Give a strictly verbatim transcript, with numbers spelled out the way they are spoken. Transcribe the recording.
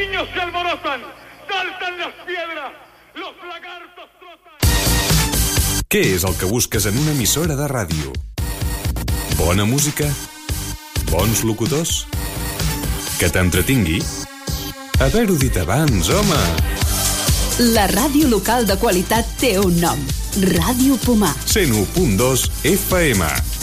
niños se alborotan, saltan las piedras, los lagartos trotan. Què és el que busques en una emissora de ràdio? Bona música? Bons locutors? Que t'entretingui? Haver-ho dit abans, home! La ràdio local de qualitat té un nom. Ràdio Pomar. cent u punt dos F M.